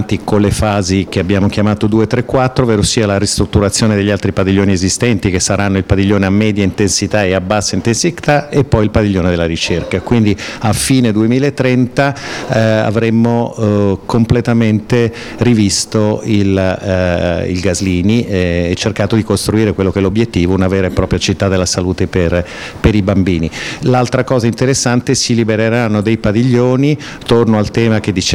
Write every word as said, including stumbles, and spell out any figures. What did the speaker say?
avanti con le fasi che abbiamo chiamato due, tre, quattro, ovvero sia la ristrutturazione degli altri padiglioni esistenti, che saranno il padiglione a media intensità e a bassa intensità, e poi il padiglione della ricerca. Quindi a fine duemilatrenta eh, avremmo eh, completamente rivisto il, eh, il Gaslini eh, e cercato di costruire quello che è l'obiettivo, una vera e propria città della salute per, per i bambini. L'altra cosa interessante, si libereranno dei padiglioni, torno al tema che diceva